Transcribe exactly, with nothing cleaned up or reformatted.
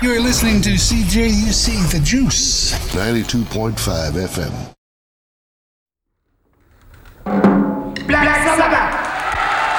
You're listening to C J U C The Juice. ninety-two point five F M. Black Sabbath.